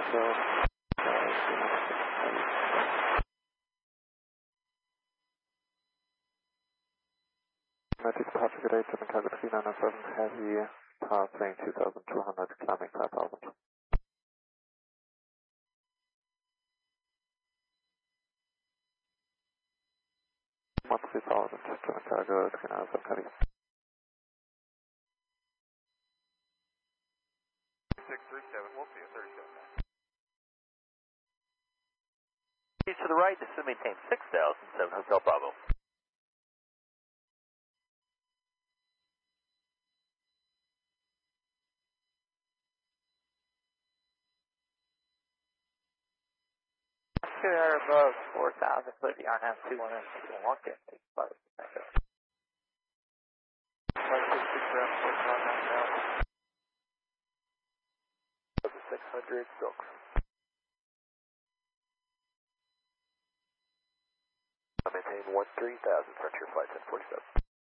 Matic departure grade 7 cargo 397 heavy, passing 2200, climbing 5000. 3000, German cargo 397 heavy. 637, we'll see you 37. To the right, this is maintain 6007 Hotel Bravo. Are above 4,000 foot beyond M2 1 and 2 1 get 65. 600 silks. Maintain 13,000 Frontier Flight 1047.